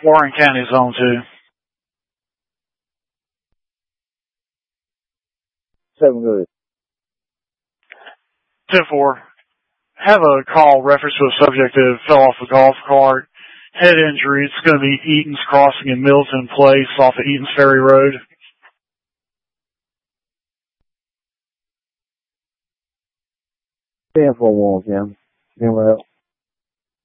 Warren County Zone 2. 7 good. 10-4. Have a call reference to a subject that fell off a golf cart. Head injury. It's going to be Eaton's Crossing in Milton Place off of Eaton's Ferry Road. 10-4 Warren County. Remember that.